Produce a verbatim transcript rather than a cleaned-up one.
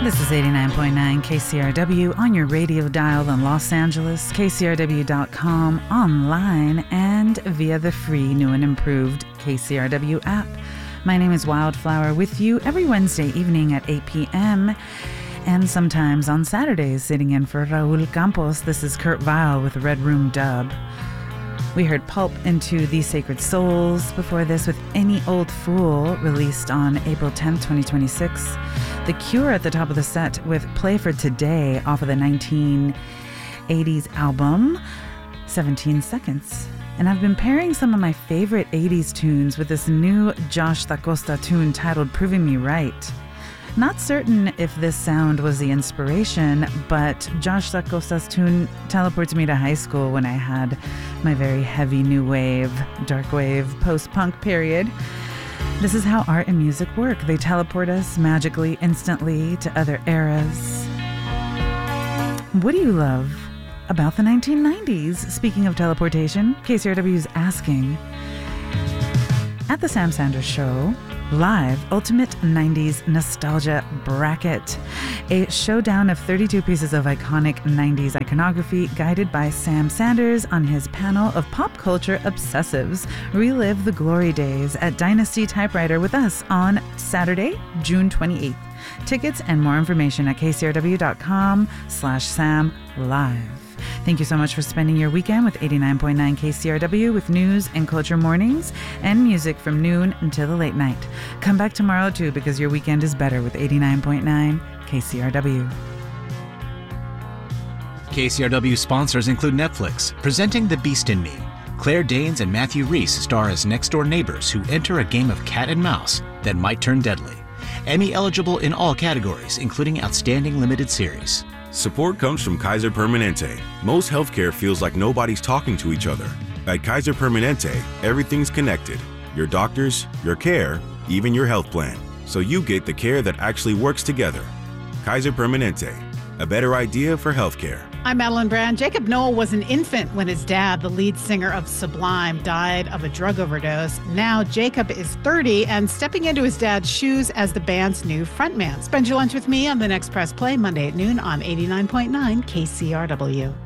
This is eighty-nine point nine K C R W on your radio dial in Los Angeles, K C R W dot com, online, and via the free new and improved K C R W app. My name is Wildflower, with you every Wednesday evening at eight p.m. and sometimes on Saturdays sitting in for Raul Campos. This is Kurt Vile with Red Room Dub. We heard Pulp into The Sacred Souls. Before this with Any Old Fool, released on April tenth, twenty twenty-six. The Cure at the top of the set with Play for Today off of the nineteen eighties album, seventeen seconds. And I've been pairing some of my favorite eighties tunes with this new Josh DaCosta tune titled Proving Me Right. Not certain if this sound was the inspiration, but Josh DaCosta's tune teleports me to high school when I had my very heavy new wave, dark wave, post-punk period. This is how art and music work. They teleport us magically, instantly to other eras. What do you love about the nineteen nineties? Speaking of teleportation, K C R W is asking. At the Sam Sanders Show, live Ultimate nineties Nostalgia Bracket, a showdown of thirty-two pieces of iconic nineties iconography guided by Sam Sanders on his panel of pop culture obsessives. Relive the glory days at Dynasty Typewriter with us on Saturday, June twenty-eighth. Tickets and more information at kcrw.com slash Sam Live. Thank you so much for spending your weekend with eighty-nine point nine K C R W with news and culture mornings and music from noon until the late night. Come back tomorrow too, because your weekend is better with eighty-nine point nine K C R W. K C R W sponsors include Netflix, presenting The Beast in Me. Claire Danes and Matthew Rhys star as next-door neighbors who enter a game of cat and mouse that might turn deadly. Emmy eligible in all categories, including Outstanding Limited Series. Support comes from Kaiser Permanente. Most healthcare feels like nobody's talking to each other. At Kaiser Permanente, everything's connected. Your doctors, your care, even your health plan. So you get the care that actually works together. Kaiser Permanente, a better idea for healthcare. I'm Madeline Brand. Jacob Noel was an infant when his dad, the lead singer of Sublime, died of a drug overdose. Now Jacob is thirty and stepping into his dad's shoes as the band's new frontman. Spend your lunch with me on the next Press Play, Monday at noon on eighty-nine point nine K C R W.